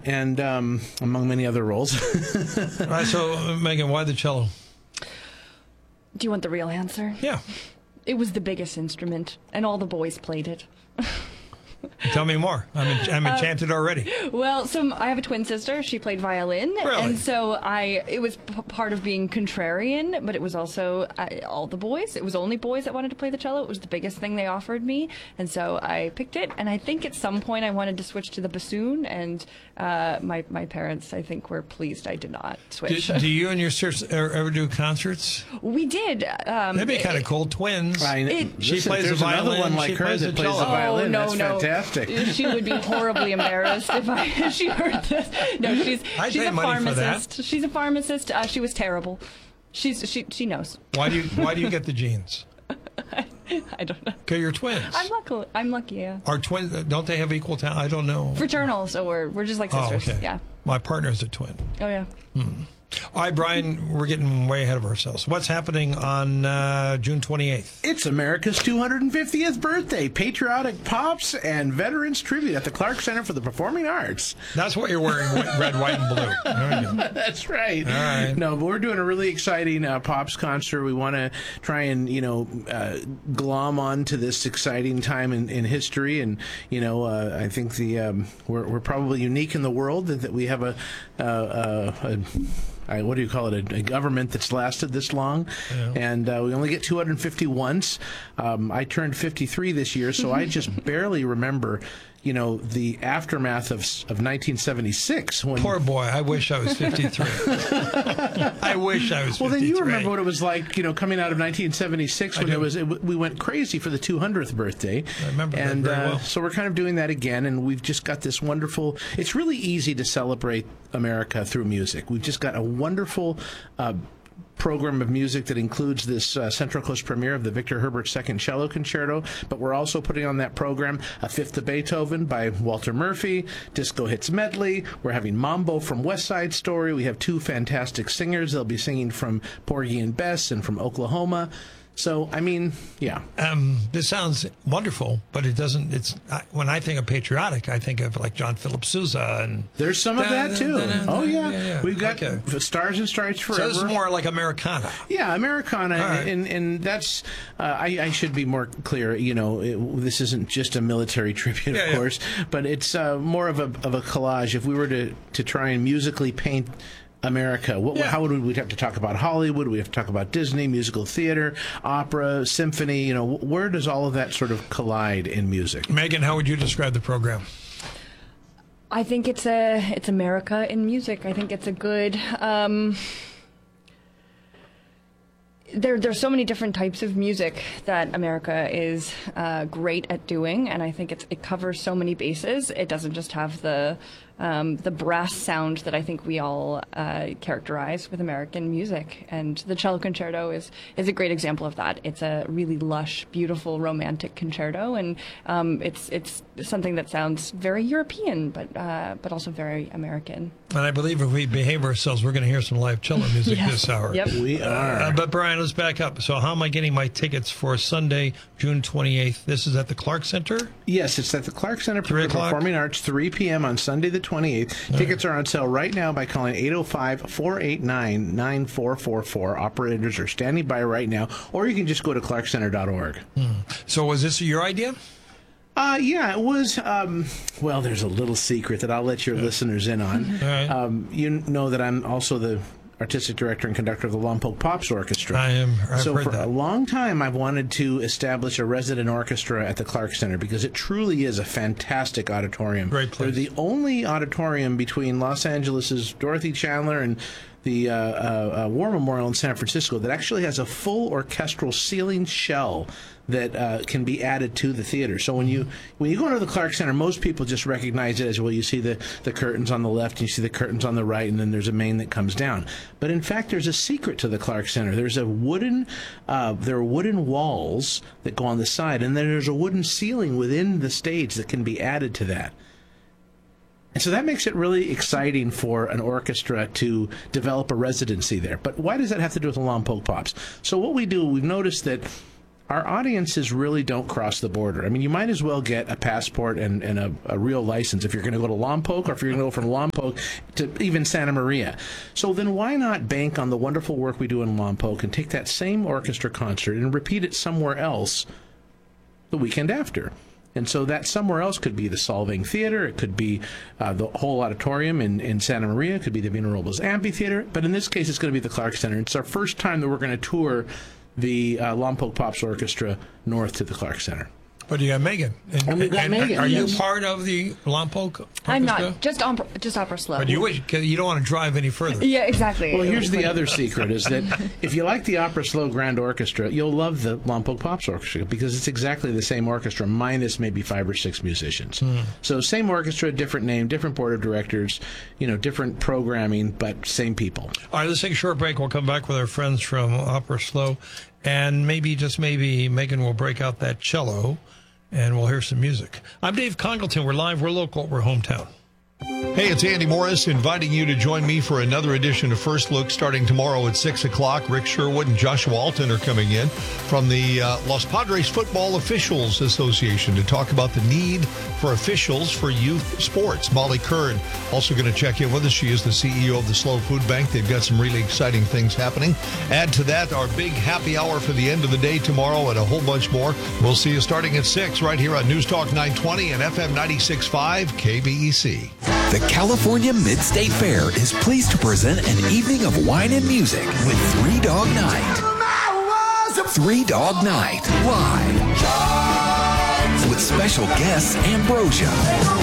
and among many other roles. All right, so, Megan, why the cello? Do you want the real answer? Yeah. It was the biggest instrument, and all the boys played it. Tell me more. I'm enchanted already. Well, so I have a twin sister. She played violin, Really? and so it was part of being contrarian, but it was also all the boys. It was only boys that wanted to play the cello. It was the biggest thing they offered me, and so I picked it. And I think at some point I wanted to switch to the bassoon, and my parents, I think, were pleased I did not switch. Do you and your sister ever do concerts? We did. That'd be kind of cool. Twins. She plays the there's violin. another one like she her plays that the plays the cello. violin. Oh, no, That's no. fantastic. She would be horribly embarrassed if she heard this. No, she's pay a money for that. pharmacist. She's a pharmacist. She was terrible. She knows. Why do you get the genes? I don't know. Okay, you're twins. I'm lucky. Yeah. Are twins? Don't they have equal talent? I don't know. Fraternal, so we're just like sisters. Oh, okay. Yeah. My partner's a twin. Oh yeah. All right, Brian, we're getting way ahead of ourselves. What's happening on June 28th? It's America's 250th birthday. Patriotic pops and veterans tribute at the Clark Center for the Performing Arts. That's what you're wearing, red, white, and blue. There you go. That's right. All right. No, but we're doing a really exciting pops concert. We want to try and, glom on to this exciting time in history. And, I think we're probably unique in the world that we have what do you call it? A government that's lasted this long, and we only get 250 once. I turned 53 this year, so I just barely remember, the aftermath of 1976. When Poor boy. I wish I was 53. I wish I was 53. Well, then you remember what it was like, coming out of 1976 when we went crazy for the 200th birthday. I remember that very well. So we're kind of doing that again, and we've just got this wonderful. It's really easy to celebrate America through music. We've just got a wonderful program of music that includes this Central Coast premiere of the Victor Herbert Second Cello Concerto, but we're also putting on that program a Fifth of Beethoven by Walter Murphy, Disco Hits Medley. We're having Mambo from West Side Story. We have two fantastic singers. They'll be singing from Porgy and Bess and from Oklahoma. So, yeah. This sounds wonderful, but it doesn't. When I think of patriotic, I think of like John Philip Sousa, and there's some of that too. Oh yeah, we've got Stars and Stripes Forever. So this is more like Americana. Yeah, Americana, right. and that's. I should be more clear. This isn't just a military tribute, of course, but it's more of a collage. If we were to try and musically paint America, how would we'd have to talk about Hollywood? We have to talk about Disney, musical theater, opera, symphony. Where does all of that sort of collide in music? Megan, how would you describe the program? I think it's America in music. I think it's a good. There's so many different types of music that America is great at doing, and I think it covers so many bases. It doesn't just have the brass sound that I think we all characterize with American music, and the cello concerto is a great example of that. It's a really lush, beautiful, romantic concerto, and it's something that sounds very European, but also very American. And I believe if we behave ourselves, we're going to hear some live cello music this hour. Yep. We are. But Brian, let's back up. So how am I getting my tickets for Sunday, June 28th? This is at the Clark Center? Yes, it's at the Clark Center for 3 o'clock? Performing Arts, 3 p.m. on Sunday the 28th. Tickets are on sale right now by calling 805-489-9444. Operators are standing by right now, or you can just go to clarkcenter.org. So was this your idea? Yeah, it was. Well, there's a little secret that I'll let your listeners in on. All right. You know that I'm also the artistic director and conductor of the Lompoc Pops Orchestra. I've heard for that. a long time, I've wanted to establish a resident orchestra at the Clark Center because it truly is a fantastic auditorium. Great place. They're the only auditorium between Los Angeles' Dorothy Chandler and the War Memorial in San Francisco that actually has a full orchestral ceiling shell that can be added to the theater. So when you go into the Clark Center, most people just recognize it as, well, you see the curtains on the left, and you see the curtains on the right, and then there's a main that comes down. But in fact, there's a secret to the Clark Center. There's there are wooden walls that go on the side, and then there's a wooden ceiling within the stage that can be added to that. And so that makes it really exciting for an orchestra to develop a residency there. But why does that have to do with the Lompoc Pops? So what we do, we've noticed that our audiences really don't cross the border. I mean, you might as well get a passport and a real license if you're going to go to Lompoc, or if you're going to go from Lompoc to even Santa Maria. So then why not bank on the wonderful work we do in Lompoc and take that same orchestra concert and repeat it somewhere else the weekend after? And so that somewhere else could be the Solvang Theater, it could be the whole auditorium in Santa Maria, it could be the Vina Robles Amphitheater, but in this case it's going to be the Clark Center. It's our first time that we're going to tour the Lompoc Pops Orchestra north to the Clark Center. But you got Megan. And we got Megan. Are you part of the Lompoc Orchestra? I'm not. Just Opera Slow. But you don't want to drive any further. Yeah, exactly. Well, here's the other secret, is that if you like the Opera Slow Grand Orchestra, you'll love the Lompoc Pops Orchestra, because it's exactly the same orchestra, minus maybe 5 or 6 musicians. So same orchestra, different name, different board of directors, different programming, but same people. All right, let's take a short break. We'll come back with our friends from Opera Slow, and maybe, just maybe, Megan will break out that cello, and we'll hear some music. I'm Dave Congleton. We're live, we're local, we're hometown. Hey, it's Andy Morris inviting you to join me for another edition of First Look starting tomorrow at 6 o'clock. Rick Sherwood and Joshua Alton are coming in from the Los Padres Football Officials Association to talk about the need for officials for youth sports. Molly Curd also going to check in with us. She is the CEO of the Slow Food Bank. They've got some really exciting things happening. Add to that our big happy hour for the end of the day tomorrow and a whole bunch more. We'll see you starting at 6 right here on News Talk 920 and FM 96.5 KBEC. The California Mid-State Fair is pleased to present an evening of wine and music with Three Dog Night. Three Dog Night, live. With special guests Ambrosia.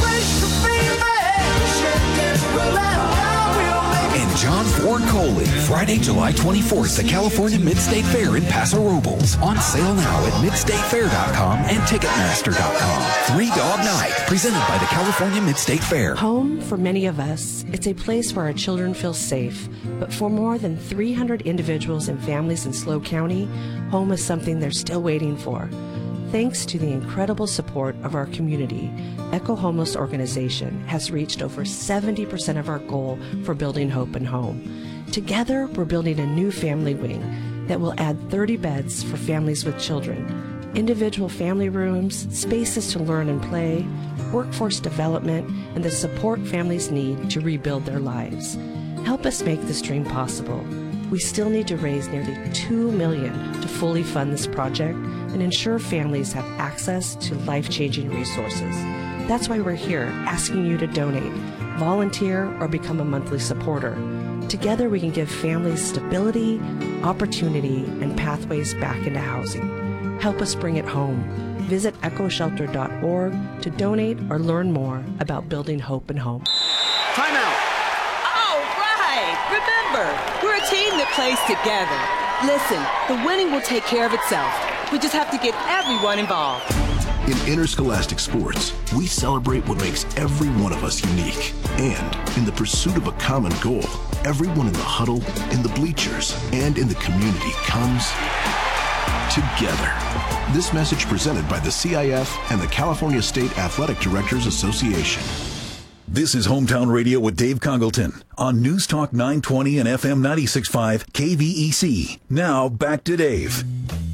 And John Ford Coley. Friday, July 24th, the California Mid-State Fair in Paso Robles. On sale now at midstatefair.com and Ticketmaster.com. Three Dog Night, presented by the California Mid-State Fair. Home, for many of us, it's a place where our children feel safe. But for more than 300 individuals and families in SLO County, home is something they're still waiting for. Thanks to the incredible support of our community, Echo Homeless Organization has reached over 70% of our goal for building hope and home. Together, we're building a new family wing that will add 30 beds for families with children, individual family rooms, spaces to learn and play, workforce development, and the support families need to rebuild their lives. Help us make this dream possible. We still need to raise nearly $2 million to fully fund this project and ensure families have access to life-changing resources. That's why we're here, asking you to donate, volunteer, or become a monthly supporter. Together, we can give families stability, opportunity, and pathways back into housing. Help us bring it home. Visit echoshelter.org to donate or learn more about building hope and home. Time out. All right. Remember, we're a team that plays together. Listen, the winning will take care of itself. We just have to get everyone involved. In interscholastic sports, we celebrate what makes every one of us unique. And in the pursuit of a common goal, everyone in the huddle, in the bleachers, and in the community comes together. This message presented by the CIF and the California State Athletic Directors Association. This is Hometown Radio with Dave Congleton on News Talk 920 and FM 96.5 KVEC. Now back to Dave.